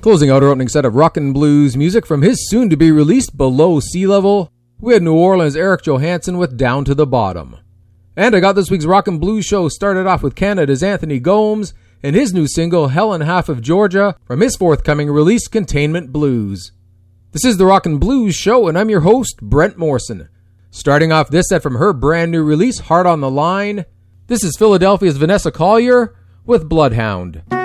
Closing out our opening set of rock and blues music from his soon-to-be-released Below Sea Level, we had New Orleans' Eric Johansson with Down to the Bottom. And I got this week's rock and blues show started off with Canada's Anthony Gomes and his new single, Hell and Half of Georgia, from his forthcoming release, Containment Blues. This is the Rock and Blues Show, and I'm your host, Brent Morrison. Starting off this set from her brand new release, Heart on the Line, this is Philadelphia's Vanessa Collier with Bloodhound.